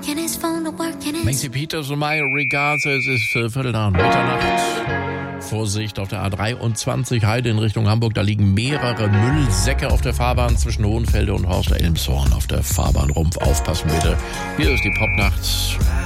Macy Peters und My Regards, es ist Viertel nach Mitternacht. Vorsicht auf der A23 Heide in Richtung Hamburg, da liegen mehrere Müllsäcke auf der Fahrbahn zwischen Hohenfelde und Horst Elmshorn auf der Fahrbahnrumpf. Aufpassen bitte. Hier ist die Popnacht.